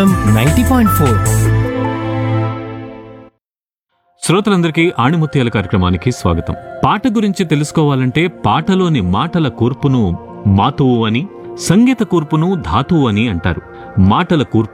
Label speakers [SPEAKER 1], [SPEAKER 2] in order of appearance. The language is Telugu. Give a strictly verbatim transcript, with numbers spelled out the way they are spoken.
[SPEAKER 1] Ninety point four.
[SPEAKER 2] శ్రోతలందరికీ ఆణిముత్యాల కార్యక్రమానికి స్వాగతం. పాట గురించి తెలుసుకోవాలంటే పాటలోని మాటల కూర్పును మాతువు అని, సంగీత కూర్పును ధాతువు అని అంటారు. మాటల కూర్పు